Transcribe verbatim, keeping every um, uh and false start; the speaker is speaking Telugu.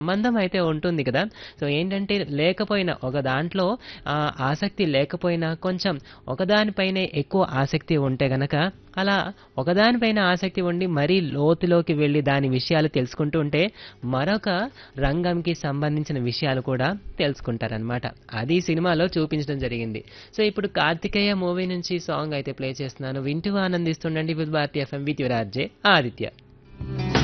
సంబంధం అయితే ఉంటుంది కదా! సో, ఏంటంటే లేకపోయినా ఒక దాంట్లో ఆహ్, ఆసక్తి లేకపోయినా కొంచెం ఒకదానిపైనే ఎక్కువ ఆసక్తి ఉంటే గనక అలా ఒకదానిపైన ఆసక్తి ఉండి మరీ లోతులోకి వెళ్లి దాని విషయాలు తెలుసుకుంటూ ఉంటే మరొక రంగంకి సంబంధించిన విషయాలు కూడా తెలుసుకుంటారనమాట. అది సినిమాలో చూపించడం జరిగింది. సో, ఇప్పుడు 'కార్తికేయ' మూవీ నుంచి సాంగ్ అయితే ప్లే చేస్తున్నాను. వింటూ ఆనందిస్తుండండి with Bharati FM with your RJ Aditya.